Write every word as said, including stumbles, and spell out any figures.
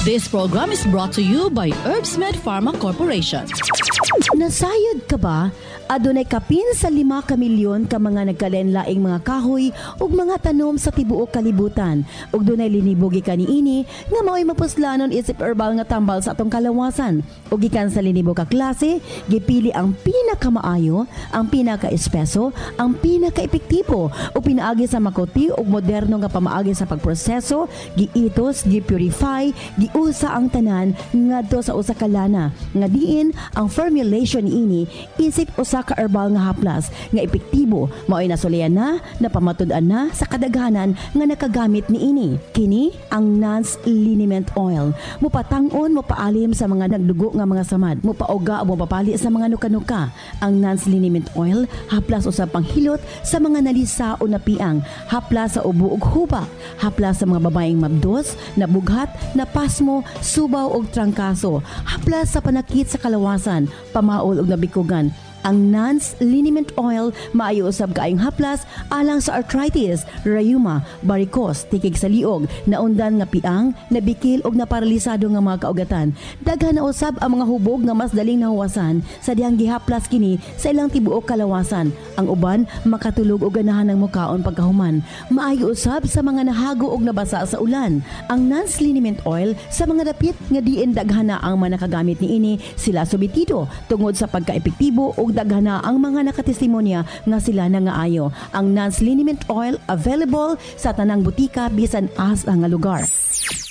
This program is brought to you by Herbsmed Pharma Corporation. Nasayod ka ba? Adunay kapin sa lima ka milyon ka mga nagkalenlaing mga kahoy ug mga tanom sa tibuok kalibutan. Ug dunay linibo gikan niini nga mao'y mapuslanon isip herbal nga tambal sa atong kalawasan. Ug gikan sa linibo ka klase, gipili ang pinakamaayo, ang pinaka-espeso, ang pinaka-epektibo ug pinaagi sa makuti ug moderno nga pamaagi sa pagproseso, giitos, gipurify, giusa ang tanan ngadto sa usa ka lana. Nga diin ang formulation niini isip usa ka herbal nga haplas nga epektibo mao'y nasulian na napamatud-an na sa kadaghanan nga nakagamit niini. Kini ang Nance Liniment Oil. Mupatang-on mopaalim sa mga nagdugo nga mga samad, mopauga o mopapali sa mga nuka-nuka. Ang Nance Liniment Oil haplas usab panghilot sa mga nalisa o napiang, haplas sa ubo ug hubak, haplas sa mga babaeng mabdos, nabughat, napasmo, subaw ug trangkaso, haplas sa panakit sa kalawasan, pamaol ug nabikugan. Ang Nance Liniment Oil maayo usab kaayong haplas alang sa arthritis, rheuma, varicose, tikig sa liog, naundan nga piang, nabikil ug naparalisado nga mga kaugatan. Daghan na usab ang mga hubog nga mas daling nahuwasan sa dihang gihaplas kini sa ilang tibuok kalawasan. Ang uban makatulog og ganahan ng mukaon pagkahuman. Maayo usab sa mga nahago ug nabasa sa ulan. Ang Nance Liniment Oil sa mga dapit nga diin daghan na ang mga nakagamit niini sila subitido tungod sa pagkaepektibo ug daghana ang mga nakatestimonya nga sila nangaayo. Ang Nance Liniment Oil available sa tanang butika bisan asa nga lugar.